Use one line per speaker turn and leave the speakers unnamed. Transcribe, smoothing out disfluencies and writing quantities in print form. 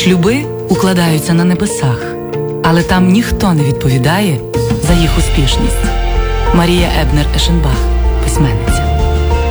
Шлюби укладаються на небесах, але там ніхто не відповідає за їх успішність. Марія Ебнер-Ешенбах, письменниця.